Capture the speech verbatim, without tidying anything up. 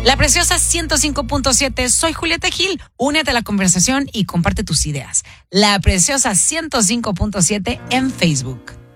La Preciosa ciento cinco punto siete, soy Julieta Gil. Únete a la conversación y comparte tus ideas. La Preciosa ciento cinco punto siete en Facebook.